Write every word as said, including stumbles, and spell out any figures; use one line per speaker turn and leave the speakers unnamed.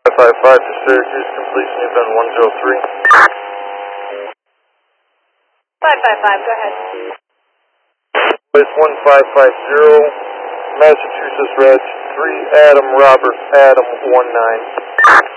five five to Syracuse, completion event one zero three.
five five five, go ahead.
Place one five five zero, Massachusetts Reg three, Adam Robert, Adam one nine.